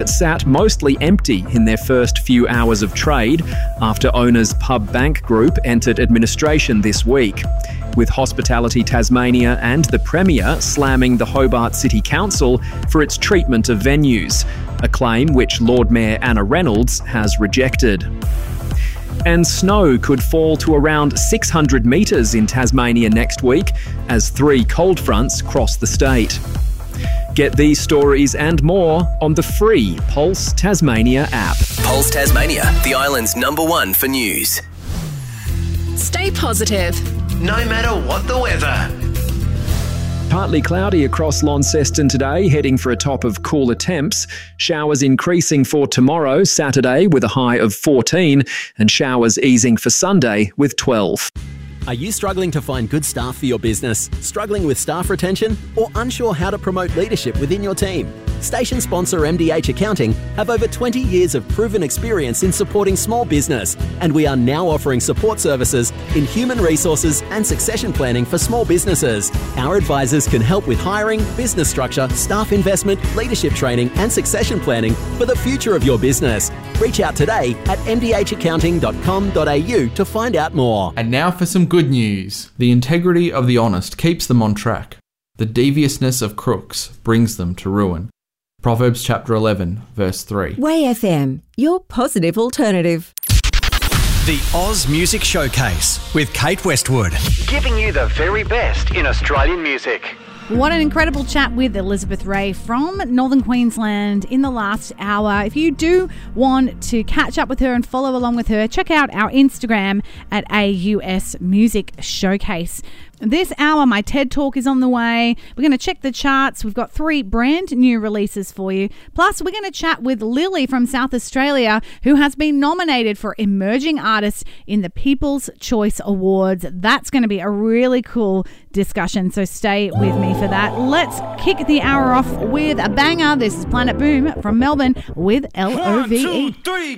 sat mostly empty in their first few hours of trade after owners Pub Bank Group entered administration this week, with Hospitality Tasmania and the Premier slamming the Hobart City Council for its treatment of venues, a claim which Lord Mayor Anna Reynolds has rejected. And snow could fall to around 600 metres in Tasmania next week as 3 cold fronts cross the state. Get these stories and more on the free Pulse Tasmania app. Pulse Tasmania, the island's #1 for news. Stay positive, No matter what the weather. Partly cloudy across Launceston today, heading for a top of cooler temps. Showers increasing for tomorrow, Saturday, with a high of 14, and showers easing for Sunday with 12. Are you struggling to find good staff for your business? Struggling with staff retention? Or unsure how to promote leadership within your team? Station sponsor MDH Accounting have over 20 years of proven experience in supporting small business, and we are now offering support services in human resources and succession planning for small businesses. Our advisors can help with hiring, business structure, staff investment, leadership training and succession planning for the future of your business. Reach out today at mdhaccounting.com.au to find out more. And now for some good news. The integrity of the honest keeps them on track. The deviousness of crooks brings them to ruin. Proverbs chapter 11, verse 3. Way FM, your positive alternative. The Oz Music Showcase with Kate Westwood. Giving you the very best in Australian music. What an incredible chat with Elizabeth Ray from Northern Queensland in the last hour. If you do want to catch up with her and follow along with her, check out our Instagram at AUS Music Showcase. This hour, my TED Talk is on the way. We're going to check the charts. We've got 3 brand new releases for you. Plus, we're going to chat with Lily from South Australia, who has been nominated for Emerging Artist in the People's Choice Awards. That's going to be a really cool discussion, so stay with me for that. Let's kick the hour off with a banger. This is Planet Boom from Melbourne with LOVE. 1, 2, 3,